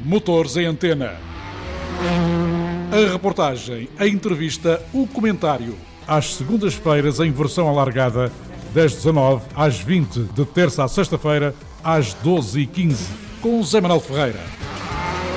Motores em Antena. A reportagem, a entrevista, o comentário. Às segundas-feiras em versão alargada, das 19 às 20, de terça a sexta-feira, às 12h15, com Zé Manuel Ferreira.